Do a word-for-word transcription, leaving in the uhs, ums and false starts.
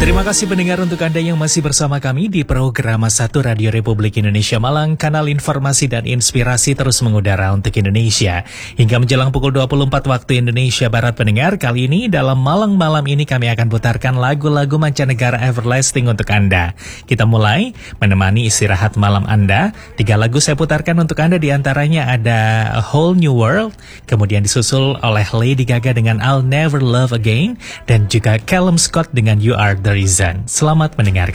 Terima kasih pendengar untuk Anda yang masih bersama kami di program satu Radio Republik Indonesia Malang, kanal informasi dan inspirasi terus mengudara untuk Indonesia. Hingga menjelang pukul dua puluh empat waktu Indonesia Barat pendengar, kali ini dalam Malang Malam ini kami akan putarkan lagu-lagu mancanegara everlasting untuk Anda. Kita mulai menemani istirahat malam Anda. Tiga lagu saya putarkan untuk Anda, diantaranya ada A Whole New World, kemudian disusul oleh Lady Gaga dengan I'll Never Love Again, dan juga Callum Scott dengan You Are The Reason. Selamat mendengarkan.